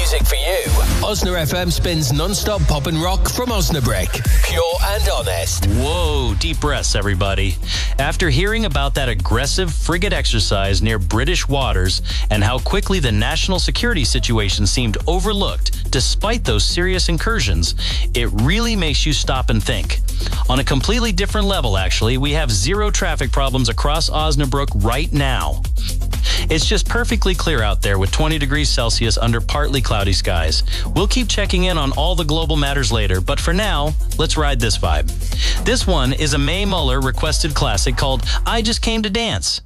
music for you. Osna FM spins non-stop pop and rock from Osnabrück. Pure and honest. Whoa, deep breaths, everybody. After hearing about that aggressive frigate exercise near British waters and how quickly the national security situation seemed overlooked despite those serious incursions, it really makes you stop and think. On a completely different level, actually, we have zero traffic problems across Osnabrück right now. It's just perfectly clear out there with 20 degrees Celsius under partly cloudy skies. We'll keep checking in on all the global matters later, but for now, let's ride this vibe. This one is a Mae Muller requested classic called I Just Came to Dance.